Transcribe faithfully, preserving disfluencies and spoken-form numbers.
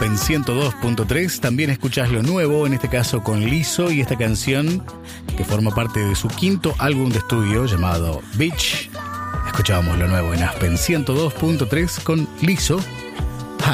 Aspen ciento dos punto tres. También escuchás lo nuevo, en este caso con Lizzo y esta canción que forma parte de su quinto álbum de estudio llamado Beach. Escuchábamos lo nuevo en Aspen ciento dos punto tres con Lizzo